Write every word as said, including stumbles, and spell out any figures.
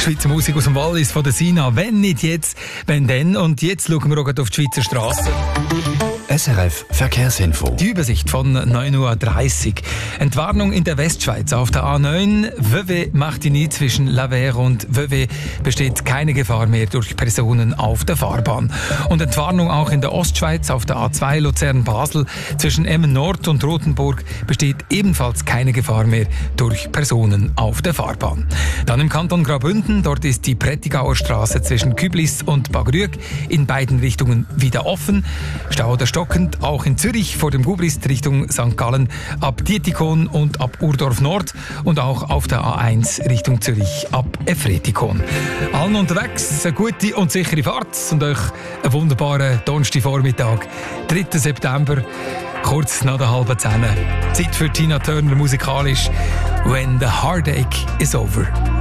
Schweizer Musik aus dem Wallis von der Sina. Wenn nicht jetzt, wenn dann. Und jetzt schauen wir auch auf die Schweizer Straßen. S R F Verkehrsinfo. Die Übersicht von neun Uhr dreißig. Entwarnung in der Westschweiz auf der A neun. Vevey-Martigny zwischen Lavers und Vevey besteht keine Gefahr mehr durch Personen auf der Fahrbahn. Und Entwarnung auch in der Ostschweiz auf der A zwei Luzern-Basel zwischen Emmen Nord und Rothenburg besteht ebenfalls keine Gefahr mehr durch Personen auf der Fahrbahn. Dann im Kanton Graubünden, dort ist die Prättigauer Straße zwischen Küblis und Bagrüg in beiden Richtungen wieder offen. Stau oder stockend auch in Zürich vor dem Gubrist Richtung Sankt Gallen ab Dietikon und ab Urdorf Nord und auch auf der A eins Richtung Zürich ab Efretikon. Allen unterwegs eine gute und sichere Fahrt und euch einen wunderbaren Donnerstagvormittag, dritten September, kurz nach der halben Zehn. Zeit für Tina Turner musikalisch «When the Heartache is Over».